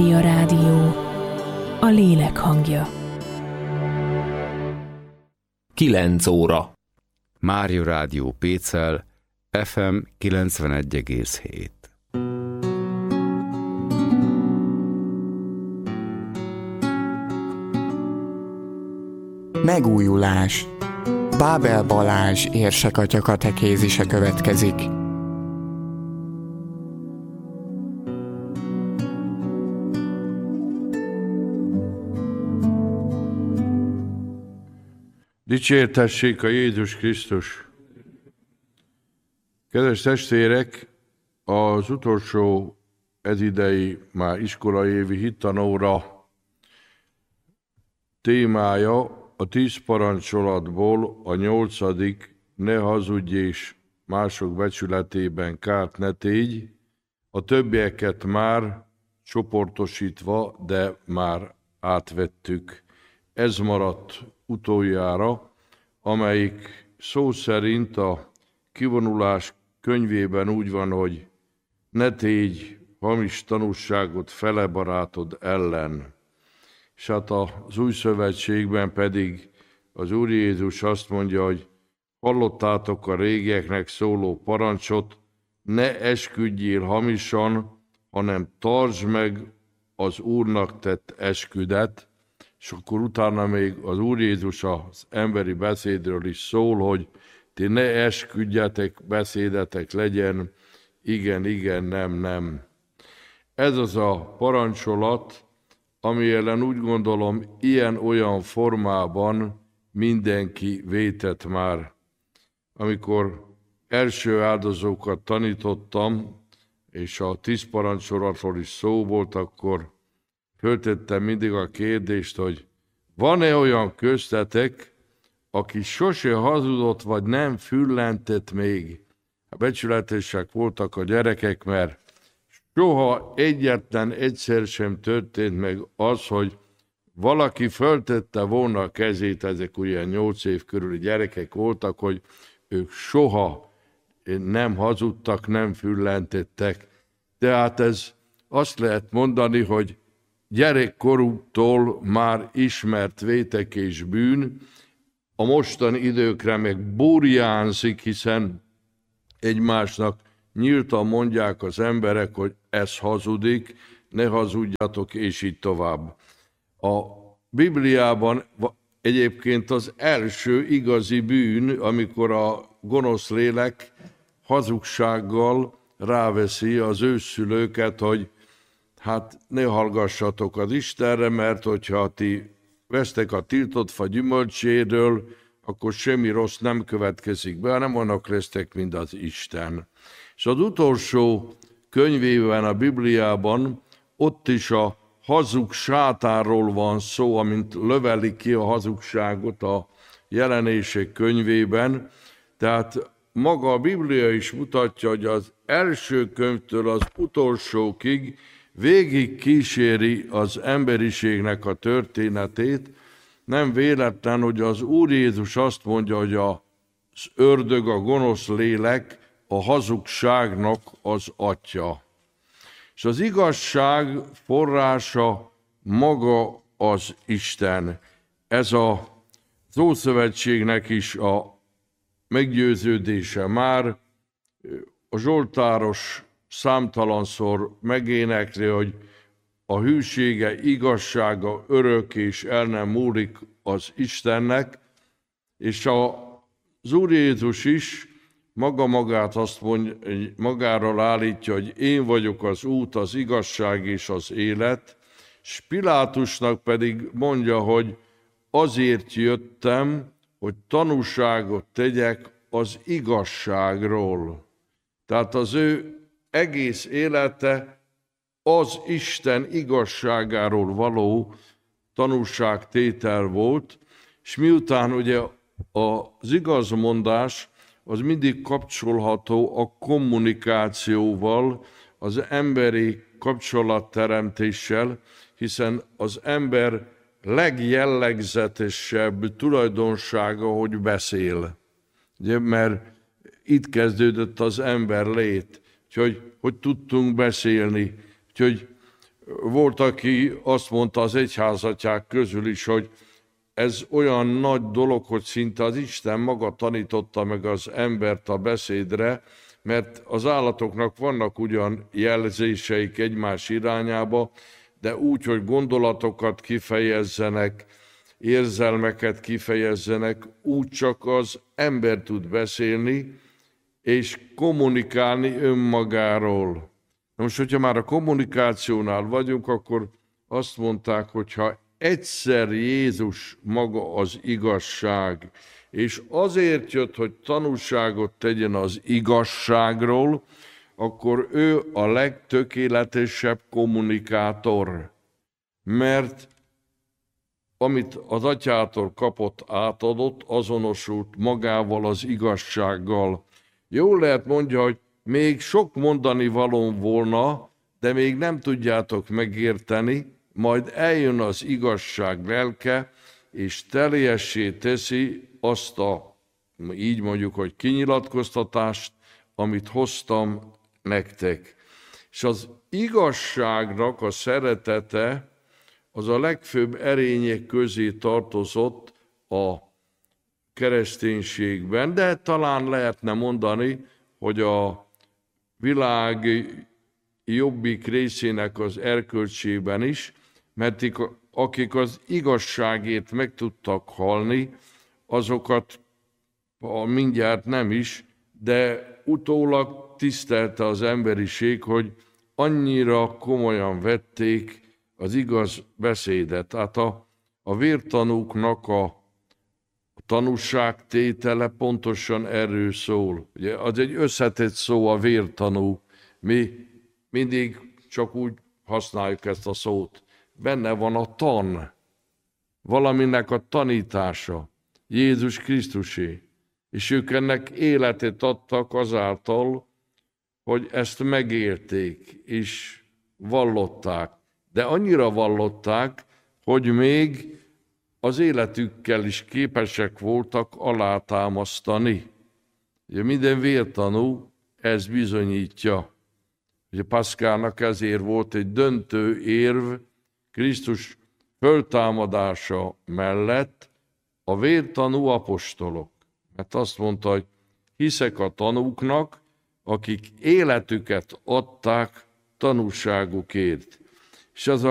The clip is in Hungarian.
A rádió, a lélek hangja. 9 óra. Mária Rádió Pécel, FM 91,7. Megújulás. Bábel Balázs érsekatya katekézise következik. Dicsértessék a Jézus Krisztus! Kedves testvérek, az utolsó ezidei már iskolaévi hittanóra témája a 10 parancsolatból a 8. ne hazudj és mások becsületében kárt ne tégy, a többieket már csoportosítva, de már átvettük. Ez maradt utoljára, amelyik szó szerint a kivonulás könyvében úgy van, hogy ne tégy hamis tanúságot fele barátod ellen. És hát az Új Szövetségben pedig az Úr Jézus azt mondja, hogy hallottátok a régieknek szóló parancsot, ne esküdjél hamisan, hanem tartsd meg az Úrnak tett esküdet, és akkor utána még az Úr Jézus az emberi beszédről is szól, hogy ti ne esküdjetek, beszédetek legyen, igen, igen, nem, nem. Ez az a parancsolat, ami ellen úgy gondolom, ilyen-olyan formában mindenki vétett már. Amikor első áldozókat tanítottam, és a 10 parancsolatról is szó volt, akkor föltettem mindig a kérdést, hogy van-e olyan köztetek, aki sose hazudott, vagy nem füllentett még? Becsületesek voltak a gyerekek, mert soha egyetlen egyszer sem történt meg az, hogy valaki föltette volna a kezét, ezek ugye 8 év körüli gyerekek voltak, hogy ők soha nem hazudtak, nem füllentettek. Tehát ez azt lehet mondani, hogy gyerekkoruktól már ismert vétek és bűn, a mostani időkre meg burjánzik, hiszen egymásnak nyíltan mondják az emberek, hogy ez hazudik, ne hazudjatok, és így tovább. A Bibliában egyébként az első igazi bűn, amikor a gonosz lélek hazugsággal ráveszi az ősszülőket, hogy hát ne hallgassatok az Istenre, mert hogyha ti vesztek a tiltott fa gyümölcséről, akkor semmi rossz nem következik be, hanem annak lesztek, mint az Isten. És az utolsó könyvében a Bibliában ott is a hazug sátánról van szó, amint löveli ki a hazugságot a Jelenések könyvében. Tehát maga a Biblia is mutatja, hogy az első könyvtől az utolsókig végig kíséri az emberiségnek a történetét. Nem véletlen, hogy az Úr Jézus azt mondja, hogy az ördög, a gonosz lélek a hazugságnak az atya. És az igazság forrása maga az Isten. Ez az Ószövetségnek is a meggyőződése már. A zsoltáros számtalanszor megénekli, hogy a hűsége, igazsága örök és el nem múlik az Istennek, és az Úr Jézus is magát azt mondja, magáról állítja, hogy én vagyok az út, az igazság és az élet, és Pilátusnak pedig mondja, hogy azért jöttem, hogy tanúságot tegyek az igazságról. Tehát az ő egész élete az Isten igazságáról való tanúságtétel volt, és miután ugye az igazmondás az mindig kapcsolható a kommunikációval, az emberi kapcsolatteremtéssel, hiszen az ember legjellegzetesebb tulajdonsága, hogy beszél. Ugye, mert itt kezdődött az ember lét, hogy tudtunk beszélni, hogy Volt, aki azt mondta az egyházatják közül is, hogy ez olyan nagy dolog, hogy szinte az Isten maga tanította meg az embert a beszédre, mert az állatoknak vannak ugyan jelzéseik egymás irányába, de úgy, hogy gondolatokat kifejezzenek, érzelmeket kifejezzenek, úgy csak az ember tud beszélni, és kommunikálni önmagáról. Most, hogyha már a kommunikációnál vagyunk, akkor azt mondták, hogyha egyszer Jézus maga az igazság, és azért jött, hogy tanúságot tegyen az igazságról, akkor ő a legtökéletesebb kommunikátor. Mert amit az atyától kapott, átadott, azonosult magával az igazsággal. Jól lehet mondja, hogy még sok mondani valóm volna, de még nem tudjátok megérteni, majd eljön az igazság lelke, és teljessé teszi azt a, így mondjuk, hogy kinyilatkoztatást, amit hoztam nektek. És az igazságnak a szeretete az a legfőbb erények közé tartozott a kereszténységben, de talán lehetne mondani, hogy a világ jobbik részének az erkölcsében is, mert akik az igazságért meg tudtak halni, azokat mindjárt nem is, de utólag tisztelte az emberiség, hogy annyira komolyan vették az igaz beszédet. Tehát a vértanúknak a tanúságtétele pontosan erről szól. Ugye, az egy összetett szó a vértanú. Mi mindig csak úgy használjuk ezt a szót. Benne van a tan, valaminek a tanítása, Jézus Krisztusé. És ők ennek életet adtak azáltal, hogy ezt megélték és vallották. De annyira vallották, hogy még az életükkel is képesek voltak alátámasztani. Ugye minden vértanú ezt bizonyítja. Ugye Paszkának ezért volt egy döntő érv Krisztus föltámadása mellett a vértanú apostolok. Mert azt mondta, hogy hiszek a tanúknak, akik életüket adták tanúságukért. És az a